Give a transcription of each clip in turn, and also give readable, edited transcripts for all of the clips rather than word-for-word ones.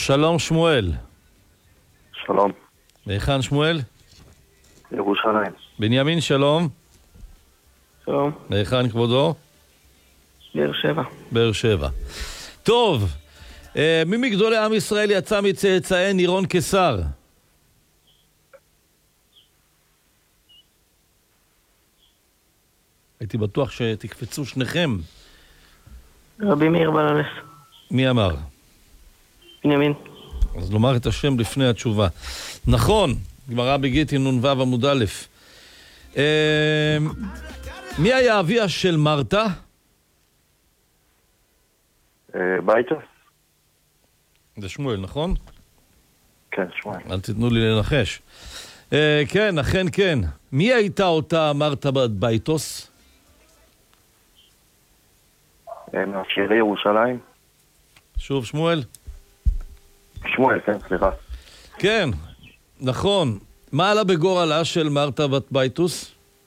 שלום שמואל. שלום. היכן שמואל? ירושלים. בנימין שלום. שלום. היכן כבודו? באר שבע. באר שבע. טוב, מי מגדולי עם ישראל יצא מצאצאי נירון קיסר? הייתי בטוח שתקפצו שניכם. רבי מאיר בללס. מי אמר? בנימין. אז לומר את השם לפני התשובה. נכון, גמרא בגיטין נ"ו עמוד א'. מי היה אביה של מרתה? ביתוס. זה שמואל, נכון? כן, שמואל. אל תתנו לי לנחש. כן, אכן כן. מי הייתה אותה מרתה בת ביתוס? מהשירי ירושלים. שוב שמואל? שמואל, כן, סליחה. כן, נכון. מה עלה בגורלה של מרתה בת ביתוס?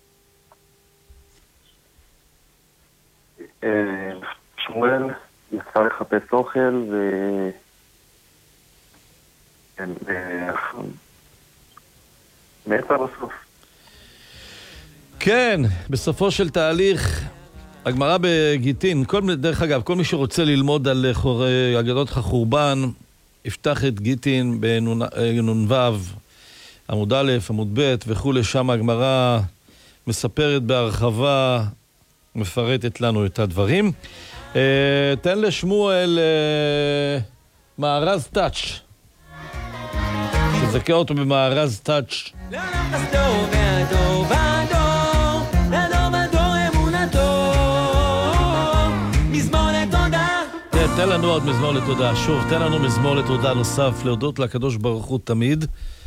שמואל יצא לחפש אוכל מתה בסוף. כן, בסופו של תהליך, הגמרא בגיטין, דרך אגב, כל מי שרוצה ללמוד על אגדות החורבן, יפתח את גיטין בנ"ו, עמוד א', עמוד ב' וכו', שם הגמרא מספרת בהרחבה, מפרטת לנו את הדברים. תן לשמואל מארז טאץ', שזכה אותו במארז טאץ'. תן לנו עוד מזמור לתודה. שוב, תן לנו מזמור לתודה נוסף, להודות לקדוש ברוך הוא תמיד.